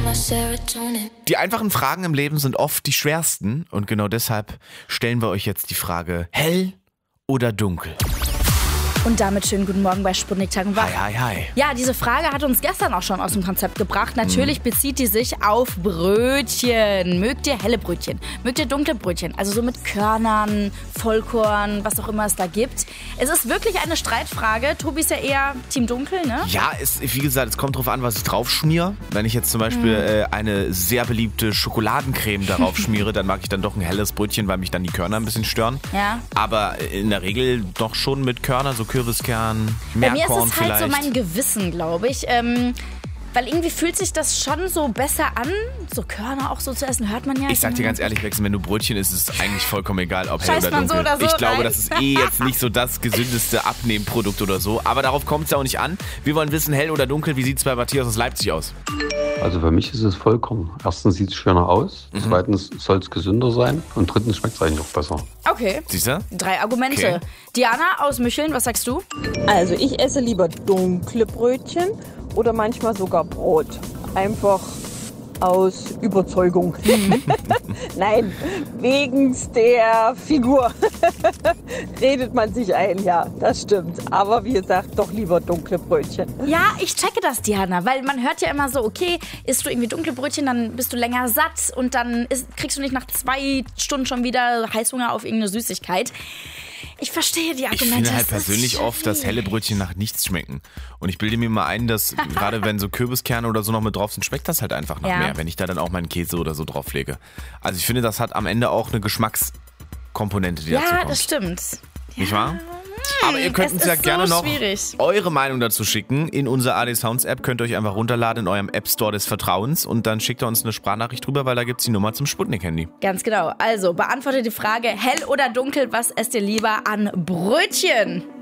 Die einfachen Fragen im Leben sind oft die schwersten und genau deshalb stellen wir euch jetzt die Frage, hell oder dunkel? Und damit schönen guten Morgen bei Sputnik Tag und Wach. Hi, hi, hi. Ja, diese Frage hat uns gestern auch schon aus dem Konzept gebracht. Natürlich bezieht die sich auf Brötchen. Mögt ihr helle Brötchen? Mögt ihr dunkle Brötchen? Also so mit Körnern, Vollkorn, was auch immer es da gibt. Es ist wirklich eine Streitfrage. Tobi ist ja eher Team Dunkel, ne? Ja, wie gesagt, es kommt drauf an, was ich drauf schmiere. Wenn ich jetzt zum Beispiel eine sehr beliebte Schokoladencreme darauf schmiere, dann mag ich dann doch ein helles Brötchen, weil mich dann die Körner ein bisschen stören. Ja. Aber in der Regel doch schon mit Körner, so Kürbiskern, Meerkorn Bei mir ist es vielleicht. halt so mein Gewissen, glaube ich. Weil irgendwie fühlt sich das schon so besser an. So Körner auch so zu essen, hört man ja. Ich sag dir ganz ehrlich, Wechsel, wenn du Brötchen isst, ist es eigentlich vollkommen egal, ob hell Scheißt oder man dunkel. so oder so ich glaube, rein. das ist jetzt nicht so das gesündeste Abnehmprodukt oder so. Aber darauf kommt es ja auch nicht an. Wir wollen wissen, hell oder dunkel, wie sieht es bei Matthias aus Leipzig aus? Also für mich ist es vollkommen. Erstens sieht es schöner aus, zweitens soll es gesünder sein und drittens schmeckt es eigentlich auch besser. Okay. Siehst du? 3 Argumente. Okay. Diana aus Mücheln, was sagst du? Also ich esse lieber dunkle Brötchen oder manchmal sogar Brot. Einfach aus Überzeugung. Nein, wegen der Figur redet man sich ein, ja, das stimmt. Aber wie gesagt, doch lieber dunkle Brötchen. Ja, ich checke das, Diana, weil man hört ja immer so, okay, isst du irgendwie dunkle Brötchen, dann bist du länger satt und dann kriegst du nicht nach 2 Stunden schon wieder Heißhunger auf irgendeine Süßigkeit. Ich verstehe die Argumente. Ich finde halt das ist persönlich oft, dass helle Brötchen nach nichts schmecken. Und ich bilde mir mal ein, dass gerade wenn so Kürbiskerne oder so noch mit drauf sind, schmeckt das halt einfach nach mehr, wenn ich da dann auch meinen Käse oder so drauf lege. Also ich finde, das hat am Ende auch eine Geschmackskomponente, die dazu kommt. Ja, das stimmt. Nicht wahr? Aber ihr könnt uns ja gerne noch eure Meinung dazu schicken. In unserer AD Sounds App könnt ihr euch einfach runterladen in eurem App Store des Vertrauens und dann schickt ihr uns eine Sprachnachricht drüber, weil da gibt es die Nummer zum Sputnik-Handy. Ganz genau. Also beantwortet die Frage, hell oder dunkel, was esst ihr lieber an Brötchen?